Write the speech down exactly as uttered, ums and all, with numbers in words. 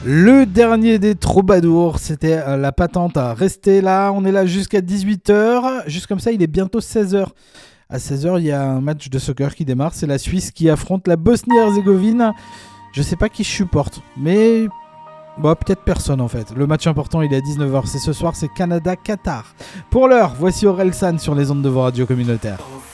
Le dernier des troubadours, c'était euh, la patente à rester là. On est là jusqu'à dix-huit heures. Juste comme ça, il est bientôt seize heures. À seize heures, il y a un match de soccer qui démarre. C'est la Suisse qui affronte la Bosnie-Herzégovine. Je sais pas qui je supporte, mais bon, peut-être personne en fait. Le match important, il est à dix-neuf heures. C'est ce soir, c'est Canada-Qatar. Pour l'heure, voici Orelsan sur les ondes de vos radios communautaires.